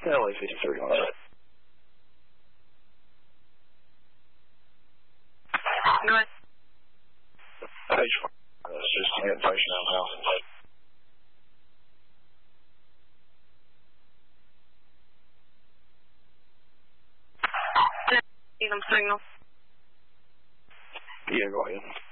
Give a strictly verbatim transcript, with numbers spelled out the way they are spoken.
L A fifty-three on that. Go ahead. Page four. That's just to get information out of the house. Need them signal. Yeah, go ahead.